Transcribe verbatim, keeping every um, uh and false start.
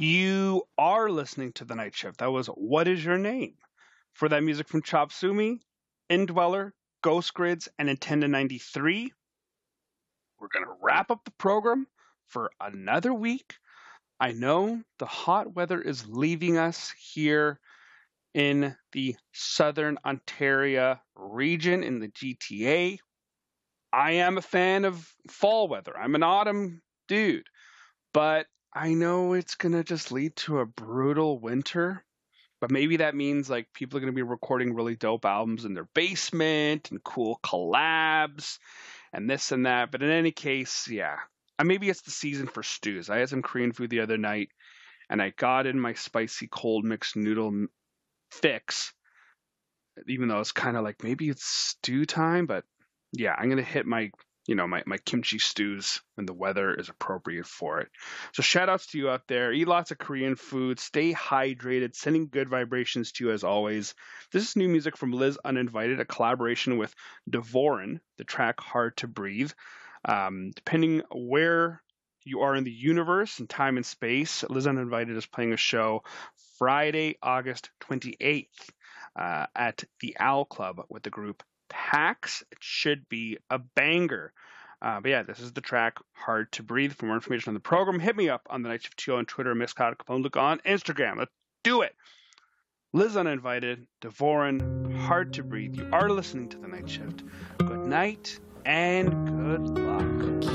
You are listening to The Night Shift. That was What Is Your Name? For that music from Chop Suey, Indweller, Ghost Grids, and Nintendo ninety-three. We're going to wrap up the program for another week. I know the hot weather is leaving us here in the Southern Ontario region in the G T A. I am a fan of fall weather. I'm an autumn dude. But I know it's going to just lead to a brutal winter. But maybe that means like people are going to be recording really dope albums in their basement and cool collabs and this and that. But in any case, yeah. And maybe it's the season for stews. I had some Korean food the other night and I got in my spicy cold mixed noodle fix, even though it's kind of like maybe it's stew time. But yeah, I'm going to hit my you know, my, my kimchi stews when the weather is appropriate for it. So shout outs to you out there. Eat lots of Korean food. Stay hydrated. Sending good vibrations to you as always. This is new music from Liz Uninvited, a collaboration with Devorin, the track Hard to Breathe. Um, depending where you are in the universe and time and space, Liz Uninvited is playing a show Friday, August twenty-eighth uh, at the Owl Club with the group Pax. It should be a banger. Uh, but yeah, this is the track Hard to Breathe. For more information on the program, hit me up on the Night Shift T O on Twitter, Mixcloud, Capone Luke on Instagram. Let's do it. Liz Uninvited, Devorin, Hard to Breathe. You are listening to the Night Shift. Good night and good luck.